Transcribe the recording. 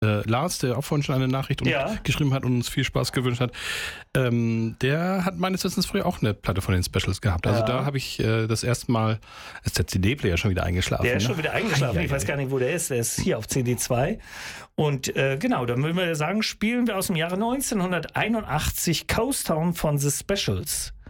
Lars, der auch vorhin schon eine Nachricht geschrieben hat und uns viel Spaß gewünscht hat, der hat meines Wissens früher auch eine Platte von den Specials gehabt. Also da habe ich das erste Mal, ist der CD-Player schon wieder eingeschlafen. Der ist schon wieder eingeschlafen. Ich weiß gar nicht, wo der ist. Der ist hier auf CD2. Und genau, dann würden wir sagen, spielen wir aus dem Jahre 1981 Coast Town von The Specials.